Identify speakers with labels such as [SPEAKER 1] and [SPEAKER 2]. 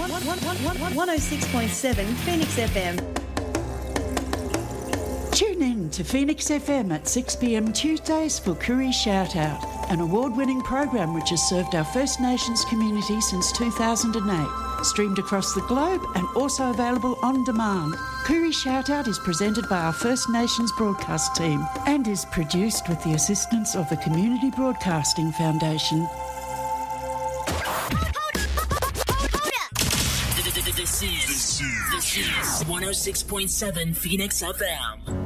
[SPEAKER 1] 106.7 Phoenix FM.
[SPEAKER 2] Tune in to Phoenix FM at 6 p.m. Tuesdays for Koori Shout Out, an award-winning program which has served our First Nations community since 2008. Streamed across the globe and also available on demand. Koori Shout Out is presented by our First Nations broadcast team and is produced with the assistance of the Community Broadcasting Foundation.
[SPEAKER 3] This is 106.7 Phoenix FM.